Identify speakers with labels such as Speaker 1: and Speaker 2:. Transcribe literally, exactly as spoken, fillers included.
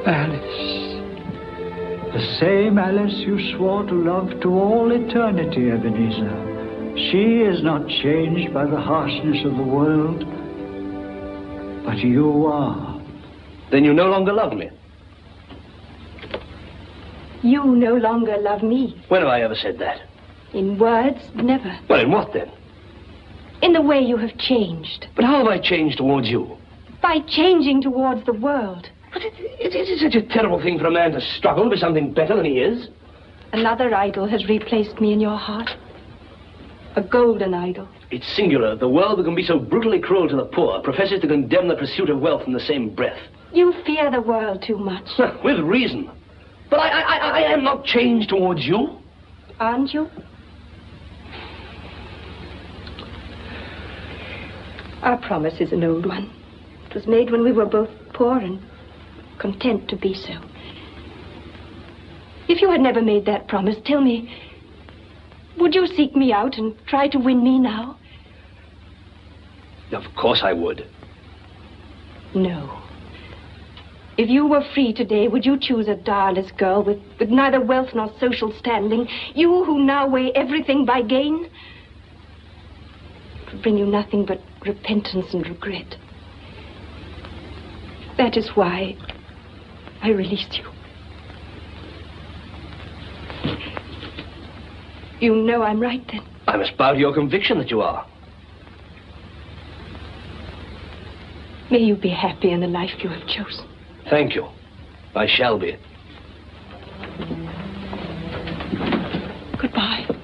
Speaker 1: Alice. The same Alice you swore to love to all eternity, Ebenezer. She is not changed by the harshness of the world, but you are.
Speaker 2: Then you no longer love me?
Speaker 3: You no longer love me.
Speaker 2: When have I ever said that?
Speaker 3: In words, never.
Speaker 2: Well, in what then?
Speaker 3: In the way you have changed.
Speaker 2: But how have I changed towards you?
Speaker 3: By changing towards the world.
Speaker 2: But it, it, it is such a terrible thing for a man to struggle for something better than he is.
Speaker 3: Another idol has replaced me in your heart. A golden idol.
Speaker 2: It's singular that the world that can be so brutally cruel to the poor professes to condemn the pursuit of wealth in the same breath.
Speaker 3: You fear the world too much.
Speaker 2: With reason. But I, I, I am not changed towards you.
Speaker 3: Aren't you? Our promise is an old one. It was made when we were both poor and content to be so. If you had never made that promise, tell me, would you seek me out and try to win me now?
Speaker 2: Of course I would.
Speaker 3: No. If you were free today, would you choose a darless girl with, with neither wealth nor social standing? You who now weigh everything by gain? It would bring you nothing but repentance and regret. That is why I released you. You know I'm right, then?
Speaker 2: I must bow to your conviction that you are.
Speaker 3: May you be happy in the life you have chosen.
Speaker 2: Thank you. I shall be.
Speaker 3: Goodbye.